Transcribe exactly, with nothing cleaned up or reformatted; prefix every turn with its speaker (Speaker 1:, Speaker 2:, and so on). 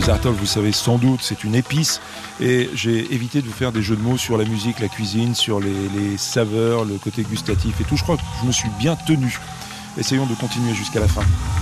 Speaker 1: Sartov, vous savez sans doute, c'est une épice. Et j'ai évité de vous faire des jeux de mots sur la musique, la cuisine, sur les, les saveurs, le côté gustatif et tout. Je crois que je me suis bien tenu. Essayons de continuer jusqu'à la fin.